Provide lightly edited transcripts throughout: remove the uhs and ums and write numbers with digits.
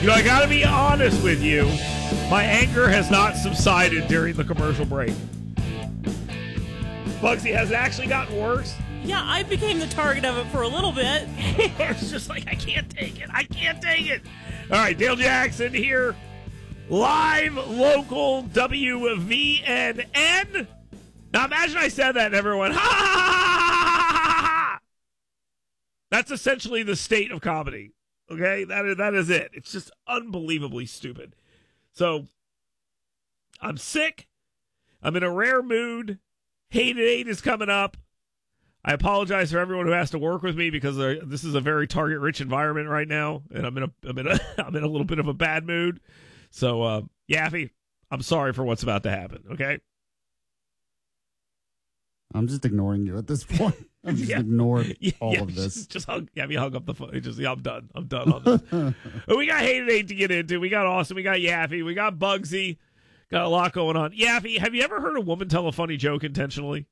I got to be honest with you. My anger has not subsided during the commercial break. Bugsy, has it actually gotten worse? Yeah, I became the target of it for a little bit. It's just like, I can't take it. I can't take it. All right, Dale Jackson here. Live, local, WVNN. Now imagine I said that and everyone, ha ha ha ha ha ha. That's essentially the state of comedy. Okay, that is it. It's just unbelievably stupid. So, I'm sick. I'm in a rare mood. Hated 8 is coming up. I apologize for everyone who has to work with me because this is a very target-rich environment right now, and I'm in a little bit of a bad mood. So, Yaffee, I'm sorry for what's about to happen. Okay. I'm just ignoring you at this point. I'm just ignoring all of this. Just hung up the phone. I'm done. I'm done on this. We got Hated 8 to get into. We got Austin. We got Yaffee. We got Bugsy. Got a lot going on. Yaffee, have you ever heard a woman tell a funny joke intentionally?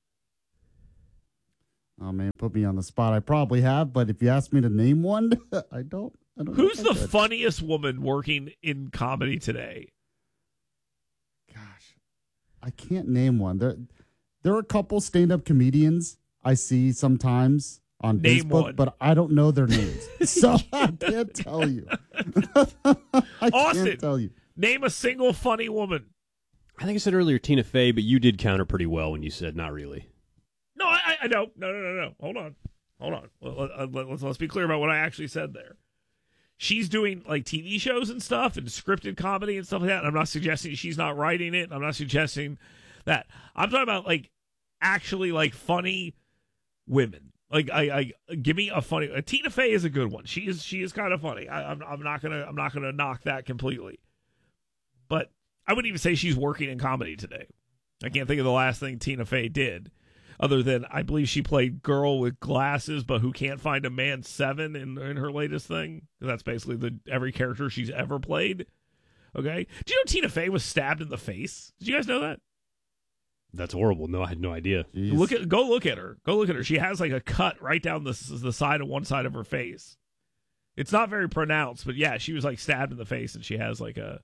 Oh, man, put me on the spot. I probably have, but if you ask me to name one, I don't. Who's the funniest woman working in comedy today? Gosh, I can't name one. There are a couple stand-up comedians I see sometimes on Facebook, but I don't know their names, so I can't tell you. Austin, can't tell you. Name a single funny woman. I think I said earlier Tina Fey, but you did counter pretty well when you said not really. No, I know. No. Hold on. Let's be clear about what I actually said there. She's doing like TV shows and stuff and scripted comedy and stuff like that. And I'm not suggesting she's not writing it. I'm not suggesting that. I'm talking about like actually like funny women. Like I give me a funny. Tina Fey is a good one. She is kind of funny. I'm not gonna knock that completely. But I wouldn't even say she's working in comedy today. I can't think of the last thing Tina Fey did, other than I believe she played Girl with Glasses, but who can't find a man 7 in her latest thing. That's basically every character she's ever played. Okay, do you know Tina Fey was stabbed in the face? Did you guys know that? That's horrible. No, I had no idea. Jeez. Go look at her. She has like a cut right down the side of one side of her face. It's not very pronounced, but yeah, she was like stabbed in the face, and she has a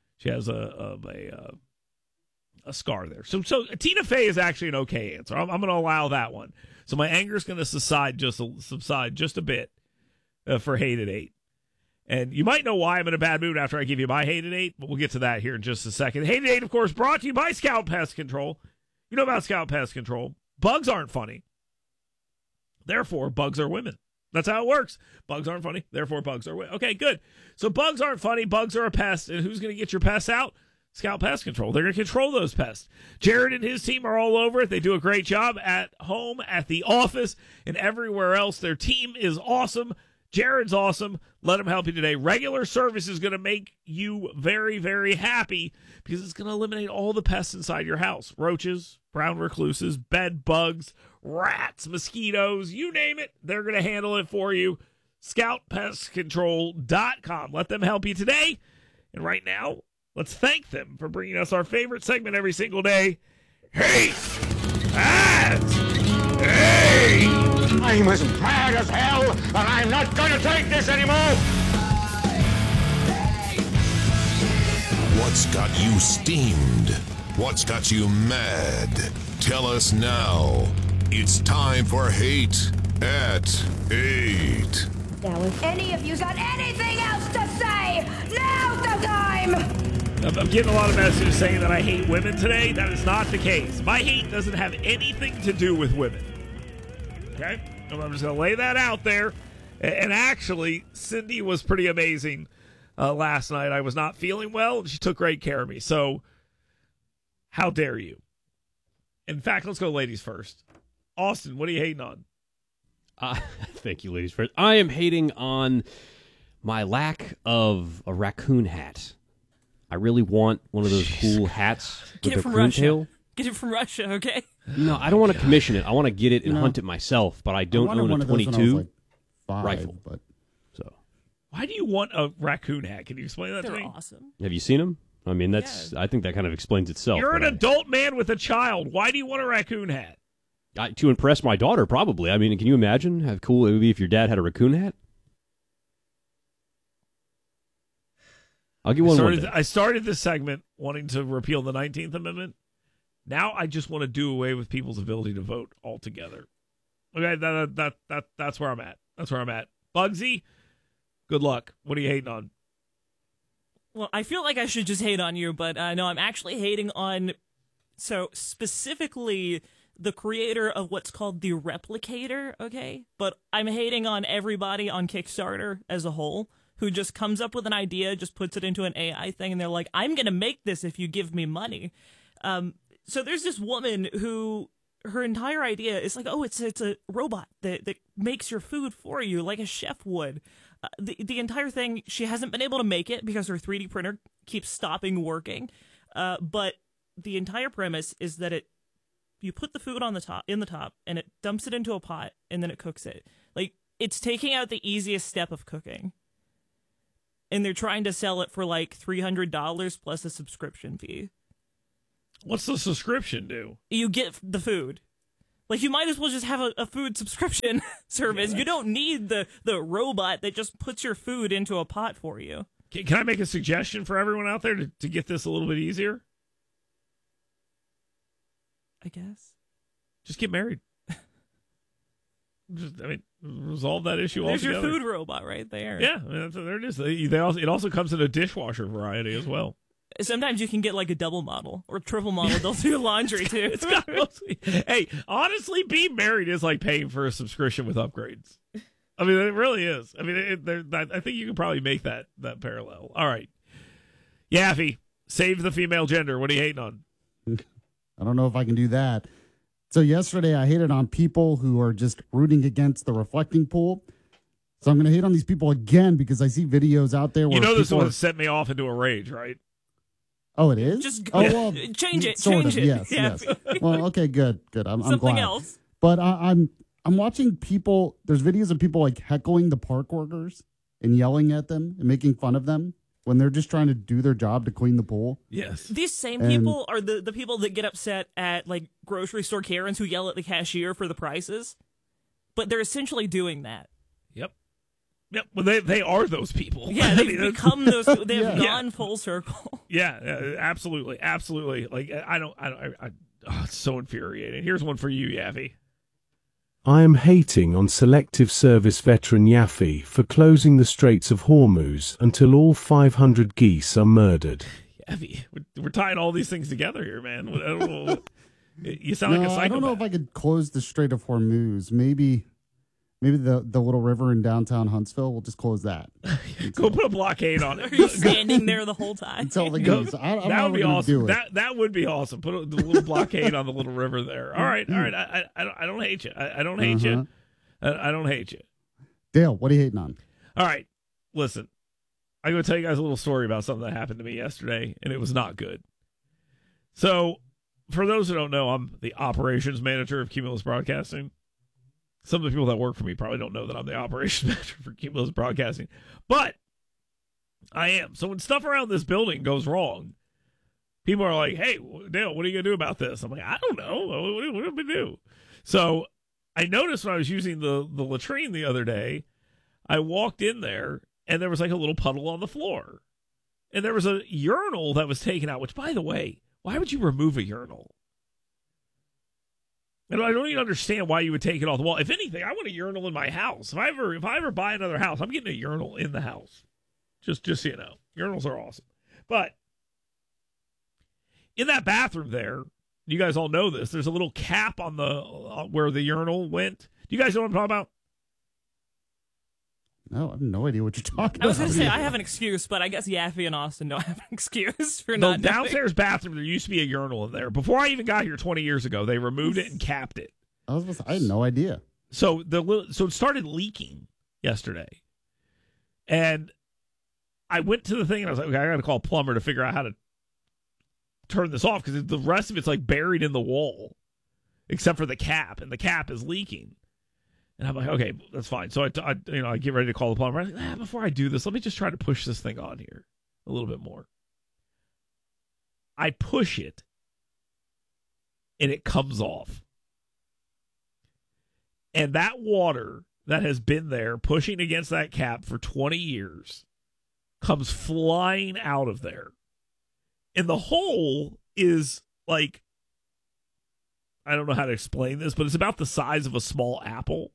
scar there. So Tina Fey is actually an okay answer. I'm going to allow that one. So my anger is going to subside just a bit for Hated 8. And you might know why I'm in a bad mood after I give you my Hated 8, but we'll get to that here in just a second. Hated 8, of course, brought to you by Scout Pest Control. You know about Scout Pest Control. Bugs aren't funny. Therefore, bugs are women. That's how it works. Bugs aren't funny. Therefore, bugs are women. Okay, good. So bugs aren't funny. Bugs are a pest. And who's going to get your pests out? Scout Pest Control. They're going to control those pests. Jared and his team are all over it. They do a great job at home, at the office, and everywhere else. Their team is awesome. Jared's awesome. Let him help you today. Regular service is going to make you very, very happy because it's going to eliminate all the pests inside your house. Roaches, brown recluses, bed bugs, rats, mosquitoes, you name it. They're going to handle it for you. ScoutPestControl.com. Let them help you today. And right now, let's thank them for bringing us our favorite segment every single day. Hey! Ads! Hey! I'm as mad as hell, and I'm not going to take this anymore! What's got you steamed? What's got you mad? Tell us now. It's time for Hate at 8. Now, if any of you got anything else to say, now's the time! I'm getting a lot of messages saying that I hate women today. That is not the case. My hate doesn't have anything to do with women. Okay? I'm just going to lay that out there. And actually, Cindy was pretty amazing last night. I was not feeling well, and she took great care of me. So, how dare you? In fact, let's go ladies first. Austin, what are you hating on? Thank you, ladies first. I am hating on my lack of a raccoon hat. I really want one of those cool hats Get with it a from coon Russia. tail. Get it from Russia, okay? No, I don't want to commission it. I want to get it and hunt it myself, but I don't own a 22 rifle. But so, why do you want a raccoon hat? Can you explain that to They're me? awesome. have you seen them? I mean, that's. I think that kind of explains itself. You're an but adult man with a child. Why do you want a raccoon hat? to impress my daughter, probably. I mean, can you imagine how cool it would be if your dad had a raccoon hat? I'll get one day. I started this segment wanting to repeal the 19th Amendment. Now I just want to do away with people's ability to vote altogether. Okay, that's where I'm at. That's where I'm at. Bugsy, good luck. What are you hating on? Well, I feel like I should just hate on you, but no, I'm actually hating on, so specifically the creator of what's called the Replicator, okay? But I'm hating on everybody on Kickstarter as a whole who just comes up with an idea, just puts it into an AI thing, and they're like, I'm going to make this if you give me money. So there's this woman who, her entire idea is like, oh, it's a robot that makes your food for you like a chef would. The entire thing, she hasn't been able to make it because her 3D printer keeps stopping working. But the entire premise is that you put the food in the top, and it dumps it into a pot, and then it cooks it. Like, it's taking out the easiest step of cooking. And they're trying to sell it for like $300 plus a subscription fee. What's the subscription do? You get the food. Like, you might as well just have a food subscription service. You don't need the robot that just puts your food into a pot for you. Can I make a suggestion for everyone out there to get this a little bit easier? I guess. Just get married. Resolve that issue altogether. There's your food robot right there. Yeah, there it is. It also comes in a dishwasher variety as well. Sometimes you can get like a double model or triple model. They'll do laundry too. Hey, honestly, being married is like paying for a subscription with upgrades. I mean, it really is. I mean, I think you can probably make that parallel. All right. Yaffee, save the female gender. What are you hating on? I don't know if I can do that. So yesterday I hated on people who are just rooting against the reflecting pool. So I'm going to hate on these people again because I see videos out there where this one sent me off into a rage, right? Oh, it is? Just change it. Change it. Yes, yes. Well, okay, good. I'm Something glad. else. But I'm watching people. There's videos of people like heckling the park workers and yelling at them and making fun of them when they're just trying to do their job to clean the pool. Yes. These same people are the people that get upset at like grocery store Karens who yell at the cashier for the prices. But they're essentially doing that. Yep. Well, they are those people. Yeah, they've become those. They've gone full circle. Yeah, absolutely. Like it's so infuriating. Here's one for you, Yaffee. I am hating on Selective Service veteran Yaffee for closing the Straits of Hormuz until all 500 geese are murdered. Yaffee, we're tying all these things together here, man. You sound like a psychopath. I don't know if I could close the Strait of Hormuz. Maybe the little river in downtown Huntsville, we'll just close that. Go put a blockade on it. Are you standing there the whole time? Until the geese. That would be awesome. That would be awesome. Put the little blockade on the little river there. All right. I don't hate you. I don't hate you. I don't hate you. Dale, what are you hating on? All right. Listen, I'm going to tell you guys a little story about something that happened to me yesterday, and it was not good. So, for those who don't know, I'm the operations manager of Cumulus Broadcasting. Some of the people that work for me probably don't know that I'm the operations manager for Cumulus Broadcasting, but I am. So when stuff around this building goes wrong, people are like, hey, Dale, what are you going to do about this? I'm like, I don't know. What do we do? So I noticed when I was using the latrine the other day, I walked in there, and there was like a little puddle on the floor. And there was a urinal that was taken out, which, by the way, why would you remove a urinal? And I don't even understand why you would take it off the wall. If anything, I want a urinal in my house. If I ever buy another house, I'm getting a urinal in the house. Just so you know. Urinals are awesome. But in that bathroom there, you guys all know this, there's a little cap on the where the urinal went. Do you guys know what I'm talking about? No, I have no idea what you're talking about. I was going to say, I have an excuse, but I guess Yaffee and Austin don't have an excuse for not knowing. Downstairs bathroom, there used to be a urinal in there. Before I even got here 20 years ago, they removed it and capped it. I had no idea. So it started leaking yesterday. And I went to the thing, and I was like, okay, I got to call a plumber to figure out how to turn this off, because the rest of it's like buried in the wall, except for the cap, and the cap is leaking. And I'm like, okay, that's fine. So I get ready to call the plumber. I'm like, before I do this, let me just try to push this thing on here a little bit more. I push it, and it comes off. And that water that has been there pushing against that cap for 20 years comes flying out of there. And the hole is like, I don't know how to explain this, but it's about the size of a small apple.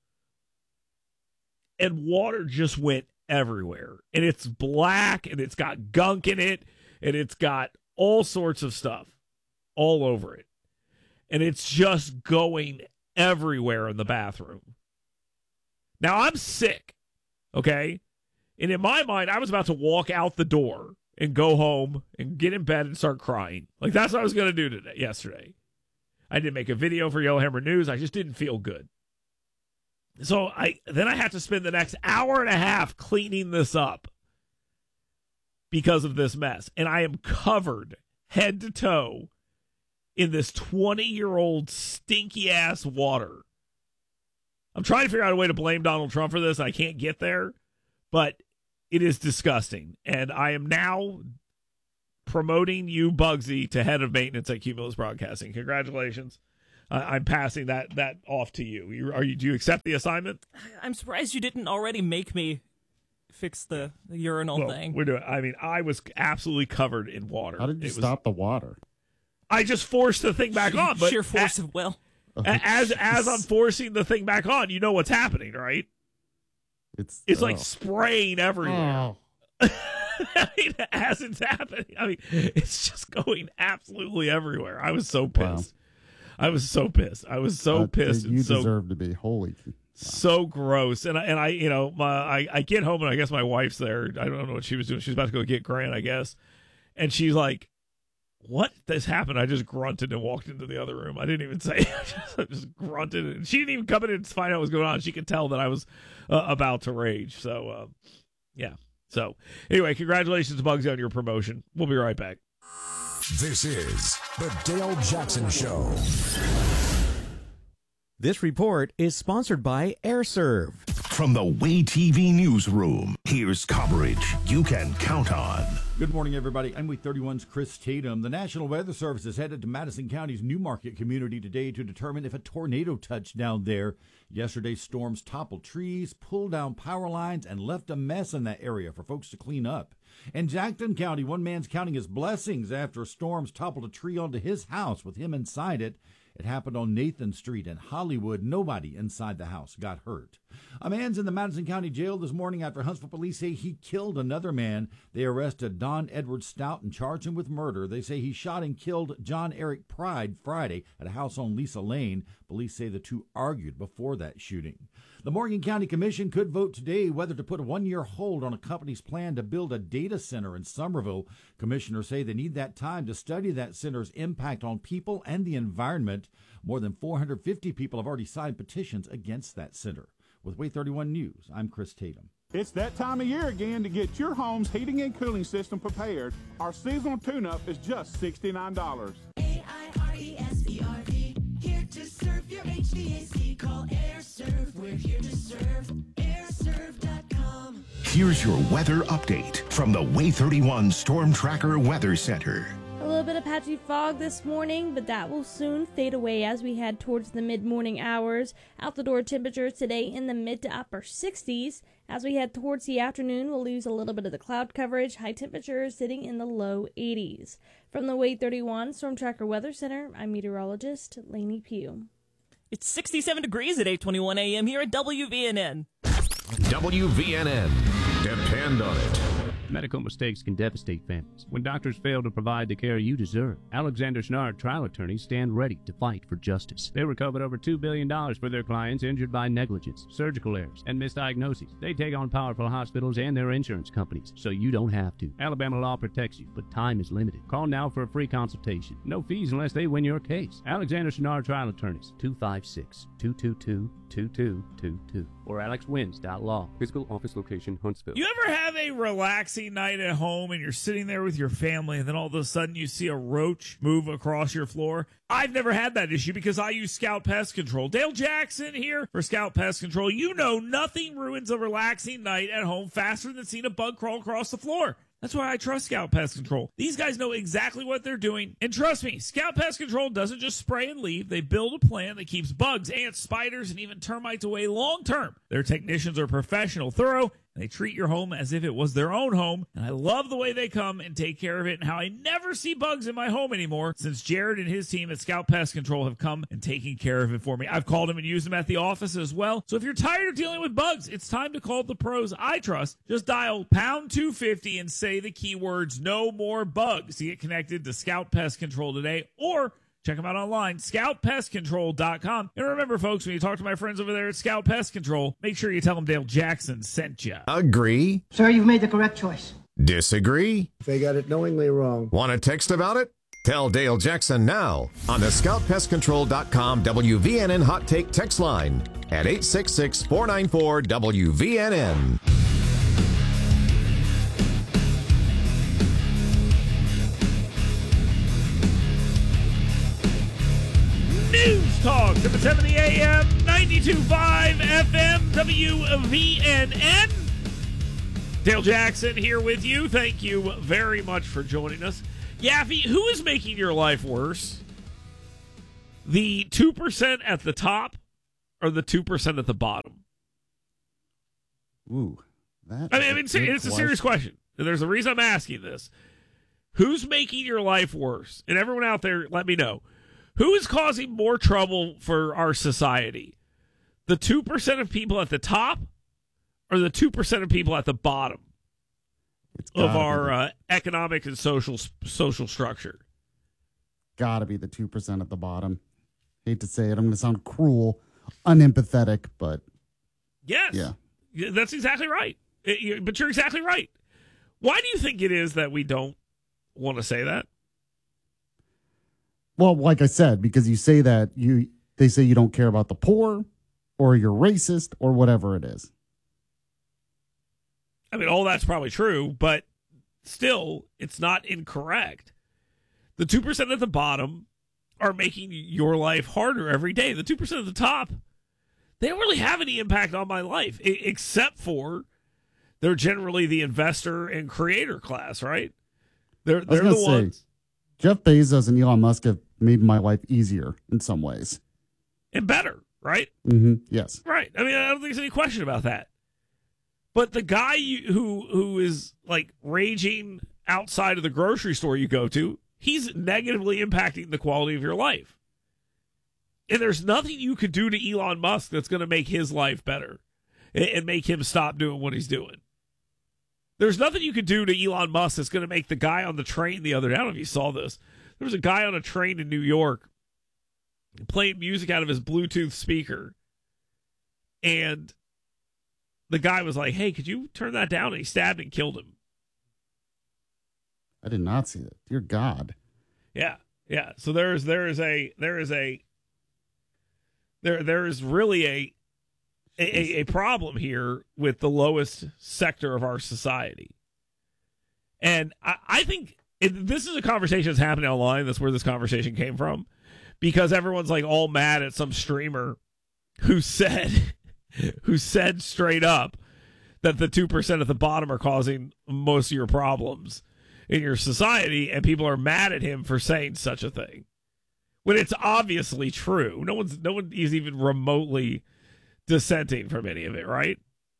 And water just went everywhere. And it's black, and it's got gunk in it, and it's got all sorts of stuff all over it. And it's just going everywhere in the bathroom. Now, I'm sick, okay? And in my mind, I was about to walk out the door and go home and get in bed and start crying. Like, that's what I was going to do yesterday. I didn't make a video for Yellowhammer News. I just didn't feel good. So I had to spend the next hour and a half cleaning this up because of this mess. And I am covered head to toe in this 20-year-old stinky-ass water. I'm trying to figure out a way to blame Donald Trump for this. I can't get there, but it is disgusting. And I am now promoting you, Bugsy, to head of maintenance at Cumulus Broadcasting. Congratulations. I'm passing that off to you. Do you accept the assignment? I'm surprised you didn't already make me fix the urinal thing. We're doing. I mean, I was absolutely covered in water. How did you stop the water? I just forced the thing back on. But sheer force of will. As I'm forcing the thing back on, you know what's happening, right? It's like spraying everywhere. Oh. I mean, as it's happening, I mean, it's just going absolutely everywhere. I was so pissed. Wow. I was so pissed. You deserve to be. Holy. Wow. So gross. And I get home, and I guess my wife's there. I don't know what she was doing. She was about to go get Grant, I guess. And she's like, what this happened? I just grunted and walked into the other room. I didn't even say. I just grunted. And she didn't even come in and find out what was going on. She could tell that I was about to rage. So, yeah. So, anyway, congratulations, Bugsy, on your promotion. We'll be right back. This is the Dale Jackson Show. This report is sponsored by AirServe. From the Way TV newsroom, here's coverage you can count on. Good morning, everybody. I'm Week 31's Chris Tatum. The National Weather Service is headed to Madison County's Newmarket community today to determine if a tornado touched down there. Yesterday's storms toppled trees, pulled down power lines, and left a mess in that area for folks to clean up. In Jackson County, one man's counting his blessings after storms toppled a tree onto his house with him inside it. It happened on Nathan Street in Hollywood. Nobody inside the house got hurt. A man's in the Madison County Jail this morning after Huntsville police say he killed another man. They arrested Don Edward Stout and charged him with murder. They say he shot and killed John Eric Pride Friday at a house on Lisa Lane. Police say the two argued before that shooting. The Morgan County Commission could vote today whether to put a one-year hold on a company's plan to build a data center in Somerville. Commissioners say they need that time to study that center's impact on people and the environment. More than 450 people have already signed petitions against that center. With Way 31 News, I'm Chris Tatum. It's that time of year again to get your home's heating and cooling system prepared. Our seasonal tune-up is just $69. AIRESERV, here to serve your HVAC. Call AirServe, we're here to serve. AirServe.com. Here's your weather update from the Way 31 Storm Tracker Weather Center. A little bit of patchy fog this morning, but that will soon fade away as we head towards the mid-morning hours. Out the door temperatures today in the mid to upper 60s. As we head towards the afternoon, we'll lose a little bit of the cloud coverage. High temperatures sitting in the low 80s. From the Way 31 Storm Tracker Weather Center, I'm meteorologist Lainey Pugh. It's 67 degrees at 8:21 a.m. here at WVNN. WVNN. Depend on it. Medical mistakes can devastate families when doctors fail to provide the care you deserve. Alexander Schnard trial attorneys stand ready to fight for justice. They recovered over $2 billion for their clients injured by negligence, surgical errors, and misdiagnoses. They take on powerful hospitals and their insurance companies, so you don't have to. Alabama law protects you, but time is limited. Call now for a free consultation. No fees unless they win your case. Alexander Schnard trial attorneys, 256-222-2222 or alexwins.law. Physical office location, Huntsville. You ever have a relaxing night at home and you're sitting there with your family and then all of a sudden you see a roach move across your floor? I've never had that issue because I use Scout Pest Control. Dale Jackson here for Scout Pest Control. You know nothing ruins a relaxing night at home faster than seeing a bug crawl across the floor. That's why I trust Scout Pest Control. These guys know exactly what they're doing. And trust me, Scout Pest Control doesn't just spray and leave. They build a plan that keeps bugs, ants, spiders, and even termites away long term. Their technicians are professional, thorough, And they treat your home as if it was their own home. And I love the way they come and take care of it and how I never see bugs in my home anymore since Jared and his team at Scout Pest Control have come and taken care of it for me. I've called them and used them at the office as well. So if you're tired of dealing with bugs, it's time to call the pros I trust. Just dial pound 250 and say the keywords "no more bugs" to get connected to Scout Pest Control today, or check them out online, scoutpestcontrol.com. And remember, folks, when you talk to my friends over there at Scout Pest Control, make sure you tell them Dale Jackson sent you. Agree? Sir, you've made the correct choice. Disagree? They got it knowingly wrong. Want to text about it? Tell Dale Jackson now on the scoutpestcontrol.com WVNN Hot Take text line at 866-494-WVNN. News Talk, 770 AM, 92.5 FM, WVNN. Dale Jackson here with you. Thank you very much for joining us. Yaffe, who is making your life worse? The 2% at the top or the 2% at the bottom? Ooh, that. I mean, it's a serious question. There's a reason I'm asking this. Who's making your life worse? And everyone out there, let me know. Who is causing more trouble for our society? The 2% of people at the top or the 2% of people at the bottom of our economic and social structure? Gotta be the 2% at the bottom. Hate to say it. I'm going to sound cruel, unempathetic, but yes. Yeah. That's exactly right. But you're exactly right. Why do you think it is that we don't want to say that? Well, like I said, because you say that, they say you don't care about the poor, or you're racist, or whatever it is. I mean, all that's probably true, but still, it's not incorrect. The 2% at the bottom are making your life harder every day. The 2% at the top, they don't really have any impact on my life, except for they're generally the investor and creator class, right? They're the ones. Jeff Bezos and Elon Musk have made my life easier in some ways. And better, right? Mm-hmm. Yes. Right. I mean, I don't think there's any question about that. But the guy who is like raging outside of the grocery store you go to, he's negatively impacting the quality of your life. And there's nothing you could do to Elon Musk that's going to make his life better and make him stop doing what he's doing. There's nothing you could do to Elon Musk that's going to make the guy on the train the other day. I don't know if you saw this. There was a guy on a train in New York playing music out of his Bluetooth speaker. And the guy was like, "Hey, could you turn that down?" And he stabbed and killed him. I did not see that. Dear God. Yeah. So there is really a problem here with the lowest sector of our society. And I think this is a conversation that's happening online. That's where this conversation came from, because everyone's like all mad at some streamer who said straight up that the 2% at the bottom are causing most of your problems in your society, and people are mad at him for saying such a thing when it's obviously true. No one is even remotely dissenting from any of it, right?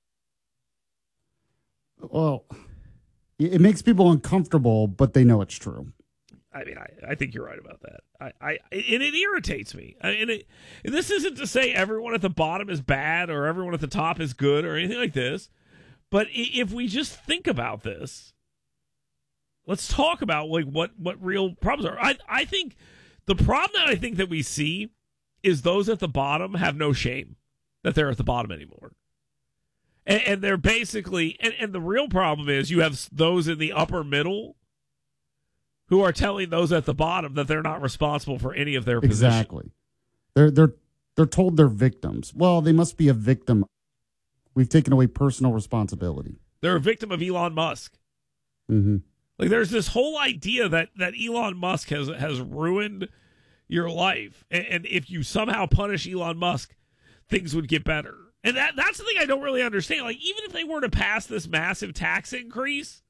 Well, it makes people uncomfortable, but they know it's true. I mean, I think you're right about that. And it irritates me. And this isn't to say everyone at the bottom is bad or everyone at the top is good or anything like this. But if we just think about this, let's talk about like what real problems are. I think the problem that I think that we see is those at the bottom have no shame that they're at the bottom anymore. And they're basically, and the real problem is you have those in the upper middle who are telling those at the bottom that they're not responsible for any of their position. Exactly. They're told they're victims. Well, they must be a victim. We've taken away personal responsibility. They're a victim of Elon Musk. Mm-hmm. Like there's this whole idea that Elon Musk has ruined your life. And if you somehow punish Elon Musk, things would get better. And that's the thing I don't really understand. Like, even if they were to pass this massive tax increase,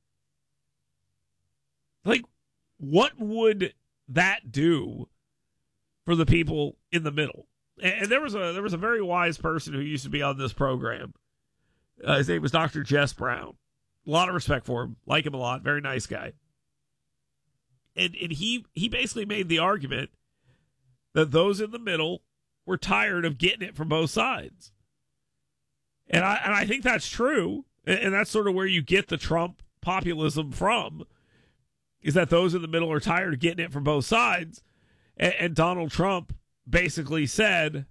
like, what would that do for the people in the middle? And there was a very wise person who used to be on this program His name was Dr. Jess Brown. A lot of respect for him. Like him a lot. Very nice guy. And he basically made the argument that those in the middle were tired of getting it from both sides. And I think that's true. And that's sort of where you get the Trump populism from, is that those in the middle are tired of getting it from both sides. And Donald Trump basically said,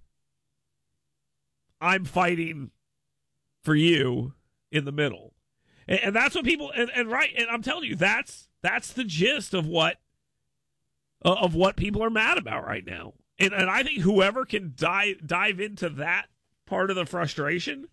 I'm fighting for you in the middle. And that's what people, and right, and I'm telling you, that's the gist of what people are mad about right now. And I think whoever can dive into that part of the frustration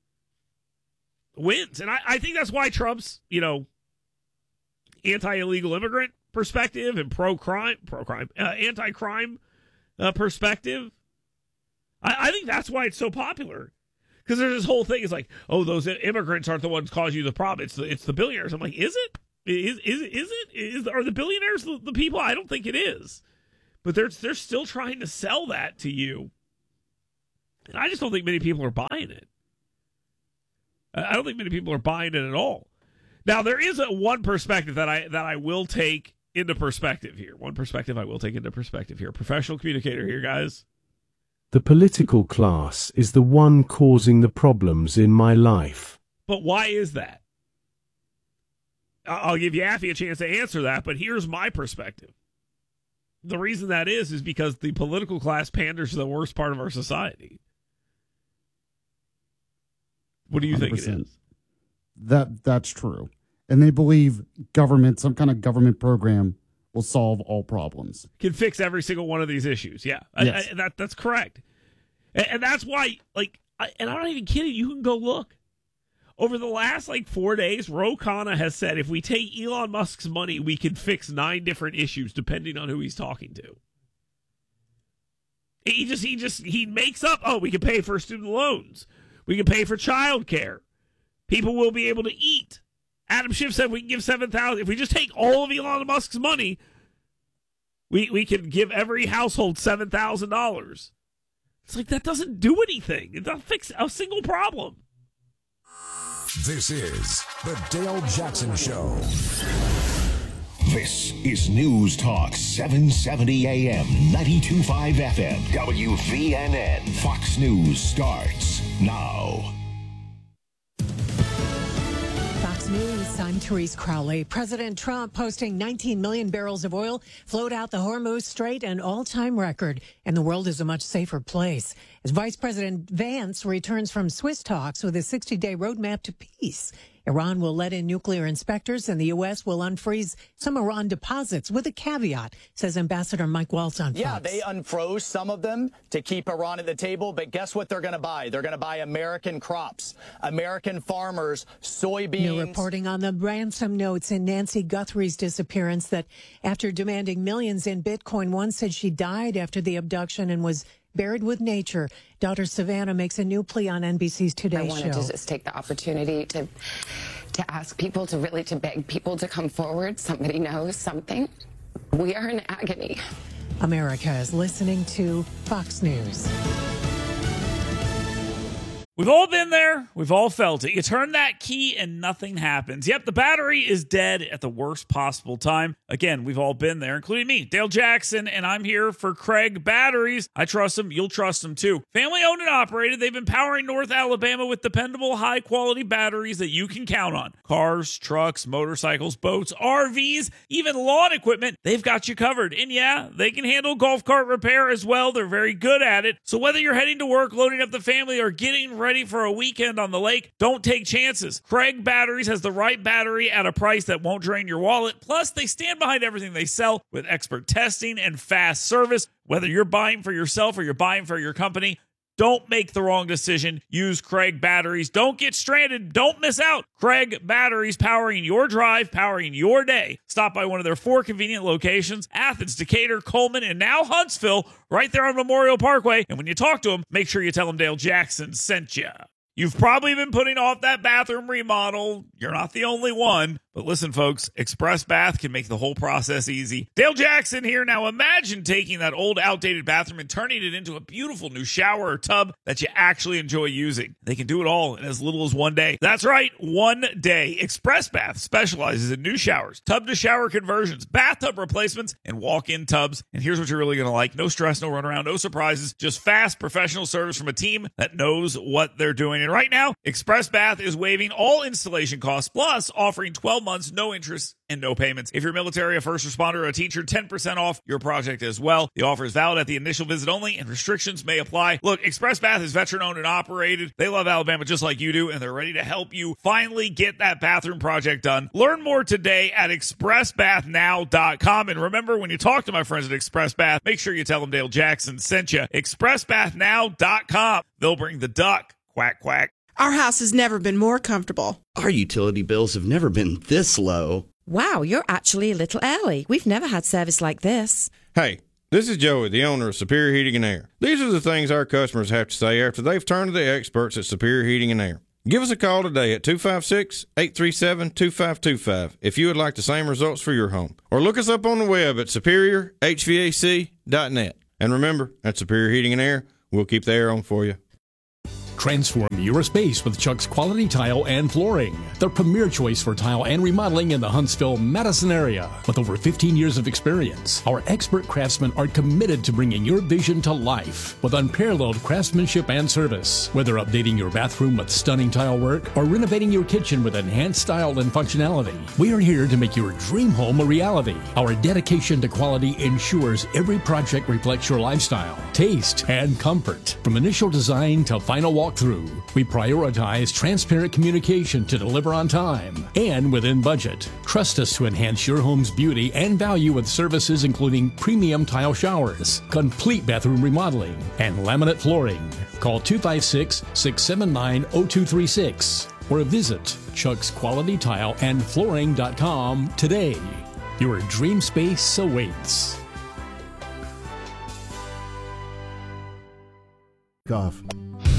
wins. And I think that's why Trump's, anti-illegal immigrant perspective and anti-crime perspective, I think that's why it's so popular. Because there's this whole thing, it's like, oh, those immigrants aren't the ones causing you the problem. It's the billionaires. I'm like, is it? Is it? Are the billionaires the people? I don't think it is. But they're still trying to sell that to you. And I just don't think many people are buying it. I don't think many people are buying it at all. Now, there is one perspective that I will take into perspective here. One perspective I will take into perspective here. Professional communicator here, guys. The political class is the one causing the problems in my life. But why is that? I'll give Yaffe a chance to answer that, but here's my perspective. The reason that is because the political class panders to the worst part of our society. What do you think it is? That's true. And they believe some kind of government program will solve all problems. Can fix every single one of these issues. Yeah, yes. That's correct. And that's why, and I'm not even kidding, you can go look. Over the last 4 days, Ro Khanna has said if we take Elon Musk's money, we can fix 9 different issues depending on who he's talking to. He makes up, we can pay for student loans. We can pay for child care. People will be able to eat. Adam Schiff said we can give $7,000. If we just take all of Elon Musk's money, we can give every household $7,000. It's like, that doesn't do anything. It doesn't fix a single problem. This is the Dale Jackson Show. This is News Talk 770 AM, 92.5 FM, WVNN. Fox News starts now. Fox News, I'm Therese Crowley. President Trump posting 19 million barrels of oil flowed out the Hormuz Strait, an all-time record, and the world is a much safer place. As Vice President Vance returns from Swiss talks with a 60-day roadmap to peace, Iran will let in nuclear inspectors, and the U.S. will unfreeze some Iran deposits with a caveat, says Ambassador Mike Waltz on Fox. Yeah, they unfroze some of them to keep Iran at the table, but guess what they're going to buy? They're going to buy American crops, American farmers, soybeans. New reporting on the ransom notes in Nancy Guthrie's disappearance, that after demanding millions in Bitcoin, one said she died after the abduction and was buried with nature. Daughter Savannah makes a new plea on NBC's Today Show. I wanted to just take the opportunity to ask people to beg people to come forward. Somebody knows something. We are in agony. America is listening to Fox News. We've all been there. We've all felt it. You turn that key and nothing happens. Yep, the battery is dead at the worst possible time. Again, we've all been there, including me, Dale Jackson, and I'm here for Craig Batteries. I trust them. You'll trust them too. Family owned and operated. They've been powering North Alabama with dependable, high-quality batteries that you can count on. Cars, trucks, motorcycles, boats, RVs, even lawn equipment. They've got you covered. And yeah, they can handle golf cart repair as well. They're very good at it. So whether you're heading to work, loading up the family, or getting ready for a weekend on the lake, don't take chances. Craig Batteries has the right battery at a price that won't drain your wallet. Plus, they stand behind everything they sell with expert testing and fast service. Whether you're buying for yourself or you're buying for your company, don't make the wrong decision. Use Craig Batteries. Don't get stranded. Don't miss out. Craig Batteries, powering your drive, powering your day. Stop by one of their 4 convenient locations: Athens, Decatur, Coleman, and now Huntsville, right there on Memorial Parkway. And when you talk to them, make sure you tell them Dale Jackson sent you. You've probably been putting off that bathroom remodel. You're not the only one, But listen, folks, Express Bath can make the whole process easy. Dale Jackson here. Now imagine taking that old, outdated bathroom and turning it into a beautiful new shower or tub that you actually enjoy using. They can do it all in as little as 1 day. That's right, 1 day. Express Bath specializes in new showers, tub-to-shower conversions, bathtub replacements, and walk-in tubs. And here's what you're really going to like. No stress, no runaround, no surprises, just fast, professional service from a team that knows what they're doing. And right now, Express Bath is waiving all installation costs, plus offering 12 months, no interest, and no payments. If you're military, a first responder, or a teacher, 10% off your project as well. The offer is valid at the initial visit only, and restrictions may apply. Look, Express Bath is veteran-owned and operated. They love Alabama just like you do, and they're ready to help you finally get that bathroom project done. Learn more today at expressbathnow.com. And remember, when you talk to my friends at Express Bath, make sure you tell them Dale Jackson sent you. expressbathnow.com. They'll bring the duck. Quack, quack. Our house has never been more comfortable. Our utility bills have never been this low. Wow, you're actually a little early. We've never had service like this. Hey, this is Joey, the owner of Superior Heating and Air. These are the things our customers have to say after they've turned to the experts at Superior Heating and Air. Give us a call today at 256-837-2525 if you would like the same results for your home. Or look us up on the web at superiorhvac.net. And remember, at Superior Heating and Air, we'll keep the air on for you. Transform your space with Chuck's Quality Tile and Flooring, the premier choice for tile and remodeling in the Huntsville, Madison area. With over 15 years of experience, our expert craftsmen are committed to bringing your vision to life with unparalleled craftsmanship and service. Whether updating your bathroom with stunning tile work or renovating your kitchen with enhanced style and functionality, we are here to make your dream home a reality. Our dedication to quality ensures every project reflects your lifestyle, taste, and comfort. From initial design to final walkthrough, we prioritize transparent communication to deliver on time and within budget. Trust us to enhance your home's beauty and value with services including premium tile showers, complete bathroom remodeling, and laminate flooring. Call 256-679-0236 or visit chucksqualitytileandflooring.com today. Your dream space awaits. Off.